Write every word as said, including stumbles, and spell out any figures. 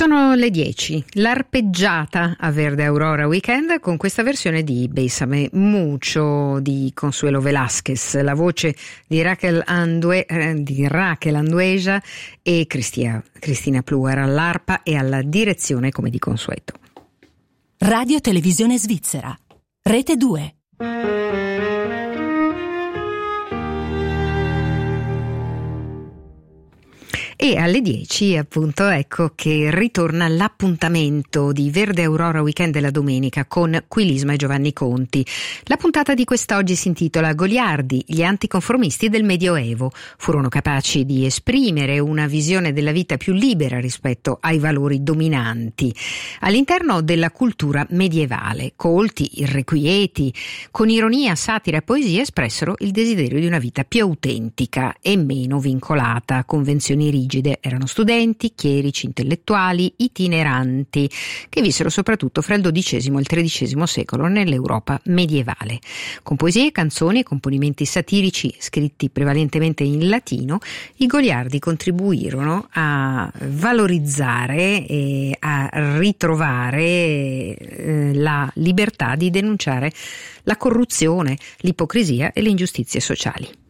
Sono le dieci, l'arpeggiata a Verde Aurora Weekend con questa versione di Bésame Mucho di Consuelo Velázquez, la voce di Raquel, Andue, eh, di Raquel Anduesa e Cristia, Cristina Pluer all'arpa e alla direzione come di consueto. Radio Televisione Svizzera, Rete due. E alle dieci appunto ecco che ritorna l'appuntamento di Verde Aurora Weekend della domenica con Quilisma e Giovanni Conti. La puntata di quest'oggi si intitola Goliardi, gli anticonformisti del Medioevo. Furono capaci di esprimere una visione della vita più libera rispetto ai valori dominanti all'interno della cultura medievale. Colti, irrequieti, con ironia, satira e poesia espressero il desiderio di una vita più autentica e meno vincolata a convenzioni rigide. Erano studenti, chierici, intellettuali, itineranti, che vissero soprattutto fra il dodicesimo e il tredicesimo secolo nell'Europa medievale. Con poesie, canzoni e componimenti satirici scritti prevalentemente in latino, i goliardi contribuirono a valorizzare e a ritrovare eh, la libertà di denunciare la corruzione, l'ipocrisia e le ingiustizie sociali.